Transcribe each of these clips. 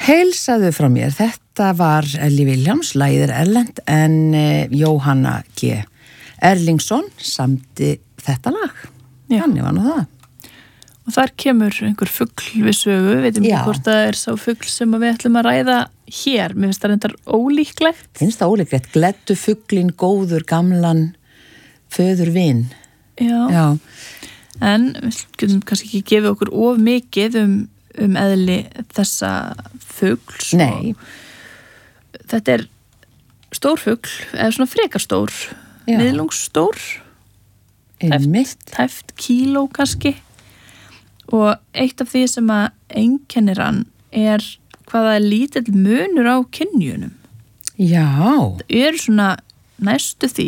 Heilsaðu frá mér, þetta var Elli Vilhjálms, lagið erlent en Jóhanna G. Erlingsson samdi þetta lag. Þannig var nú það. Og þar kemur einhver fugl við sögu, veitum ekki hvort það er sá fugl sem við ætlum að ræða hér. Mér finnst það reyndar ólíklegt. Finnst það ólíklegt, gleddu fuglin góður gamlan föður vin. Já. En við getum kannski ekki gefið okkur of mikið um eðli þessa fugls. Nei. Þetta er stór fugl, eða svona frekar stór, miðlungsstór, tæft kíló kannski. Og eitt af því sem að einkennir hann er hvaða lítill munur á kynjunum. Já. Það eru svona næstu því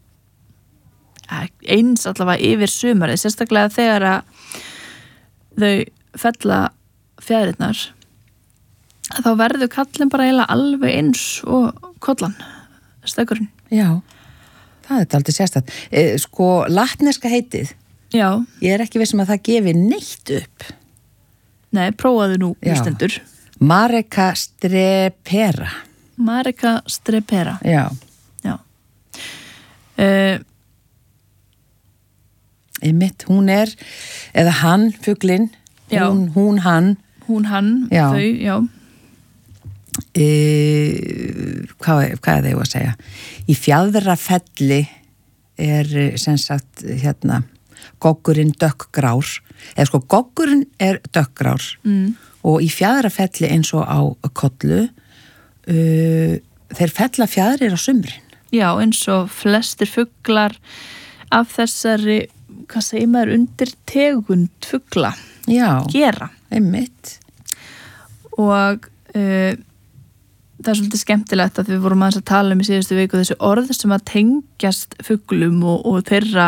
eins allavega yfir sumarið, sérstaklega þegar að þau fella fjæðrirnar, þá verður kallinn bara eiginlega alveg eins og kollan, stökkurinn. Já, það er aldrei sérstætt. Sko, latneska heitið, ég er ekki viss að það gefi neitt upp. Nei, prófaðu nú stendur. Mareka strepera. Mareka strepera. Já. Einmitt, hún er, eða hann, fuglinn, hún, hann. Hún, hann, þau, já. Hvað er það ég að segja? Í Fjaðrafelli er sem sagt, goggurinn dökkgrár. Eða sko, goggurinn er dökkgrár og í Fjaðrafelli eins og á kollu, þeir fella fjaðrir á sumrin. Já, eins og flestir fuglar af þessari, hvað segir maður, undir tegund fugla gera. Einmitt. Og það er svolítið skemmtilegt að við vorum aðeins að tala í síðustu viku þessi orð sem að tengjast fuglum og þeirra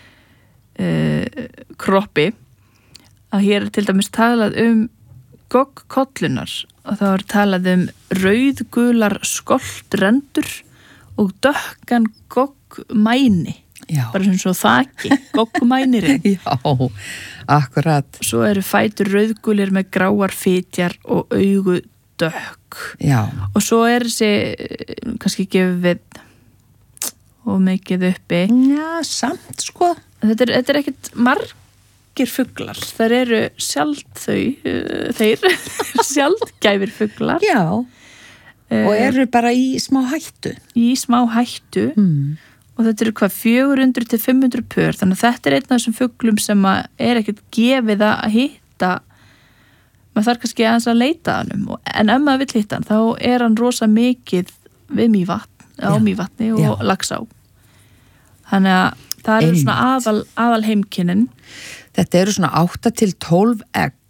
kroppi, að hér er til dæmis talað goggkollunar og það er talað rauðgular skoltrendur og dökkan goggmæni. Já. Bara sem svo þaki, goggmænirinn. Já, akkurat. Svo eru fætur rauðgulir með gráar fitjar og augu dökk. Já. Og svo er þessi, kannski gefið og mikið uppi. Já, samt sko. Þetta er ekkert margir fuglar. Það eru þeir sjaldgæfir fuglar. Já. Og eru bara í smá hættu. Í smá hættu. Og þetta eru 400 til 500 pör, þannig að þetta er einn af þessum fuglum sem er ekkert gefið að hitta, maður þarf kannski aðeins að leita hann en ef maður vill hitta hann, þá er hann rosa mikið við Mývatni og Laxá. Þannig að það eru svona aðal heimkynnin. Þetta eru svona 8 til 12 egg